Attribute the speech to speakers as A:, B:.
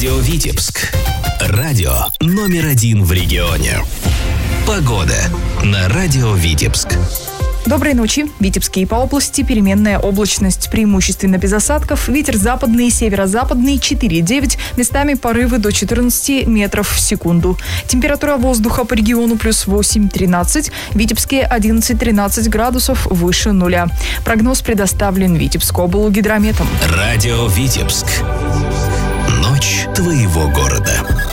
A: Радио Витебск. Радио номер 1 в регионе. Погода на Радио Витебск.
B: Доброй ночи. В Витебске и по области переменная облачность, преимущественно без осадков. Ветер западный, северо-западный 4,9, местами порывы до 14 метров в секунду. Температура воздуха по региону плюс 8-13, в Витебске 11-13 градусов выше нуля. Прогноз предоставлен Витебскоблгидрометом.
A: Радио Витебск. Ночь твоего города.